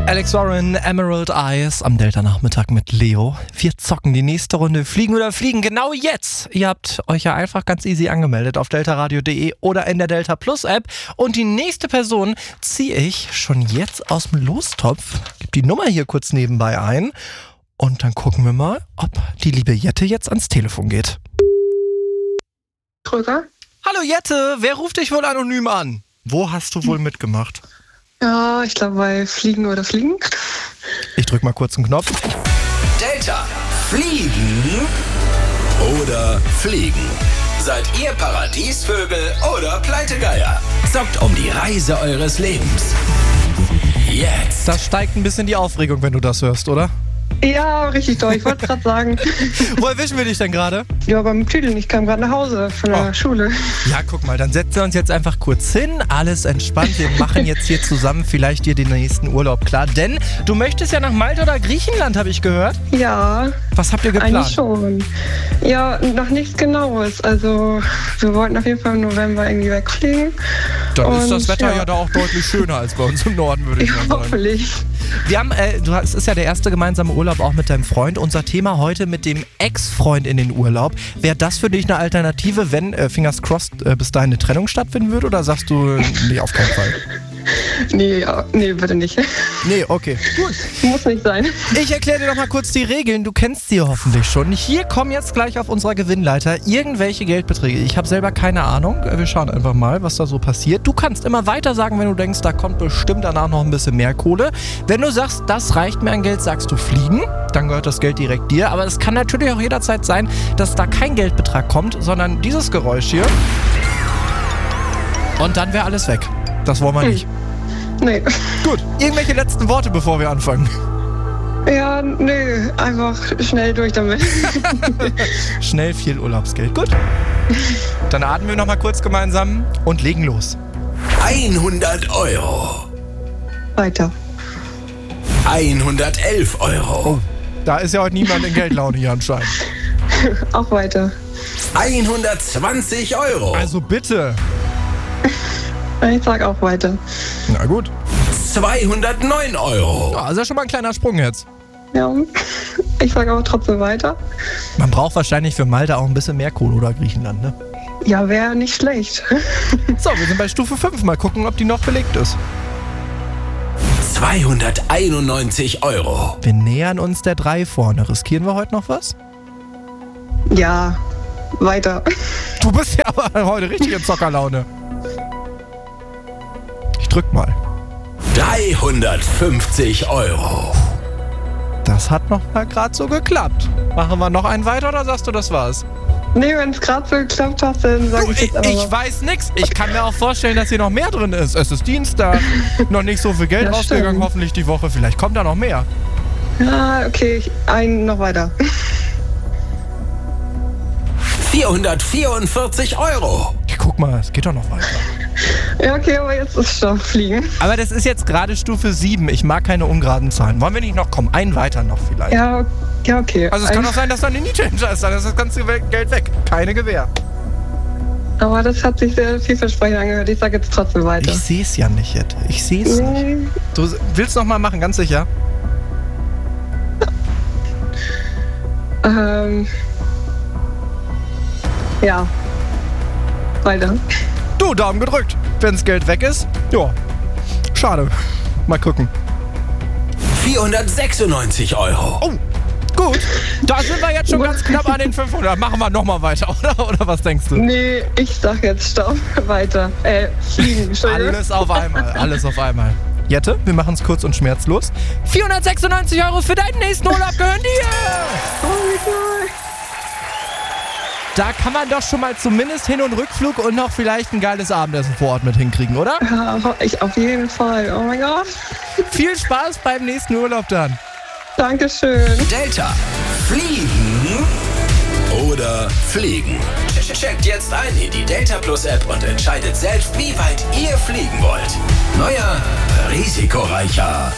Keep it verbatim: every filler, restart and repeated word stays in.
Alex Warren, Emerald Eyes am Delta-Nachmittag mit Leo. Wir zocken die nächste Runde Fliegen oder Fliegen genau jetzt. Ihr habt euch ja einfach ganz easy angemeldet auf deltaradio punkt de oder in der Delta Plus App. Und die nächste Person ziehe ich schon jetzt aus dem Lostopf. Gib die Nummer hier kurz nebenbei ein. Und dann gucken wir mal, ob die liebe Jette jetzt ans Telefon geht. Kröger? Hallo Jette, wer ruft dich wohl anonym an? Wo hast du wohl mitgemacht? Ja, ich glaube bei Fliegen oder Fliegen. Ich drück mal kurz einen Knopf. Delta. Fliegen oder Fliegen? Seid ihr Paradiesvögel oder Pleitegeier? Zockt um die Reise eures Lebens. Jetzt. Da steigt ein bisschen die Aufregung, wenn du das hörst, oder? Ja, richtig toll. Ich wollte gerade sagen. Wo erwischen wir dich denn gerade? Ja, beim Tüdeln. Ich kam gerade nach Hause von der Oh. Schule. Ja, guck mal, dann setzen wir uns jetzt einfach kurz hin. Alles entspannt. Wir machen jetzt hier zusammen vielleicht dir den nächsten Urlaub klar. Denn du möchtest ja nach Malta oder Griechenland, habe ich gehört. Ja, Was habt ihr geplant? eigentlich schon. Ja, noch nichts Genaues. Also, wir wollten auf jeden Fall im November irgendwie wegfliegen. Dann ist Und, das Wetter ja. ja da auch deutlich schöner als bei uns im Norden, würde ich Ja, mal sagen. hoffentlich. Wir haben, äh, du, es ist ja der erste gemeinsame Urlaub auch mit deinem Freund. Unser Thema heute mit dem Ex-Freund in den Urlaub. Wäre das für dich eine Alternative, wenn, äh, fingers crossed, äh, bis dahin eine Trennung stattfinden würde? Oder sagst du, nee, auf keinen Fall? Nee, ja, nee, bitte nicht. Nee, okay. Gut. Muss nicht sein. Ich erkläre dir noch mal kurz die Regeln. Du kennst sie hoffentlich schon. Hier kommen jetzt gleich auf unserer Gewinnleiter irgendwelche Geldbeträge. Ich habe selber keine Ahnung. Wir schauen einfach mal, was da so passiert. Du kannst immer weiter sagen, wenn du denkst, da kommt bestimmt danach noch ein bisschen mehr Kohle. Wenn du sagst, das reicht mir an Geld, sagst du Fliegen. Dann gehört das Geld direkt dir. Aber es kann natürlich auch jederzeit sein, dass da kein Geldbetrag kommt, sondern dieses Geräusch hier. Und dann wäre alles weg. Das wollen wir nicht. Nee. Gut. Irgendwelche letzten Worte, bevor wir anfangen? Ja, nee, einfach schnell durch damit. Schnell viel Urlaubsgeld. Gut. Dann atmen wir noch mal kurz gemeinsam und legen los. hundert Euro. Weiter. hundertelf Euro. Oh, da ist ja heute niemand in Geldlaune hier anscheinend. Auch weiter. hundertzwanzig Euro. Also bitte. Ich sag auch weiter. Na gut. zweihundertneun Euro. Ja, ist ja schon mal ein kleiner Sprung jetzt. Ja, ich sag aber trotzdem weiter. Man braucht wahrscheinlich für Malta auch ein bisschen mehr Kohle oder Griechenland, ne? Ja, wäre nicht schlecht. So, wir sind bei Stufe fünf. Mal gucken, ob die noch belegt ist. zweihunderteinundneunzig Euro. Wir nähern uns der drei vorne. Riskieren wir heute noch was? Ja, weiter. Du bist ja aber heute richtig in Zockerlaune. Ich drück mal. dreihundertfünfzig Euro. Das hat noch mal gerade so geklappt. Machen wir noch einen weiter oder sagst du, das war's? Nee, wenn es gerade so geklappt hat, dann sag Du, ich ich, jetzt aber ich weiß nix. Ich kann mir auch vorstellen, dass hier noch mehr drin ist. Es ist Dienstag, noch nicht so viel Geld Ja, ausgegangen, stimmt. hoffentlich die Woche. Vielleicht kommt da noch mehr. Ja, okay, ich, einen noch weiter. vierhundertvierundvierzig Euro. Ja, guck mal, es geht doch noch weiter. Ja, okay, aber jetzt ist Stopp, Fliegen. Aber das ist jetzt gerade Stufe sieben. Ich mag keine ungeraden Zahlen. Wollen wir nicht noch kommen? Einen weiter noch vielleicht. Ja, ja, okay. Also es kann Ein- auch sein, dass da eine Niete-Changer ist. Dann ist das ganze Geld weg. Keine Gewähr. Aber das hat sich sehr vielversprechend angehört. Ich sag jetzt trotzdem weiter. Ich sehe es ja nicht, Ed. Ich sehe es nicht. Nee, Du willst noch mal machen, ganz sicher? ähm. Ja. Weiter. Du, Daumen gedrückt. Wenn's Geld weg ist, ja. Schade. Mal gucken. vierhundertsechsundneunzig Euro. Oh, gut. Da sind wir jetzt schon ganz knapp an den fünfhundert. Machen wir noch mal weiter, oder? Oder was denkst du? Nee, ich sag jetzt Stopp. Weiter. Äh, Fliegen, Entschuldigung. Alles auf einmal, alles auf einmal. Jette, wir machen es kurz und schmerzlos. vierhundertsechsundneunzig Euro für deinen nächsten Urlaub gehören dir! Oh, wie toll. Da kann man doch schon mal zumindest Hin- und Rückflug und noch vielleicht ein geiles Abendessen vor Ort mit hinkriegen, oder? Ja, ich auf jeden Fall. Oh mein Gott. Viel Spaß beim nächsten Urlaub dann. Dankeschön. Delta. Fliegen oder Fliegen? Checkt jetzt ein in die Delta Plus App und entscheidet selbst, wie weit ihr fliegen wollt. Neuer, risikoreicher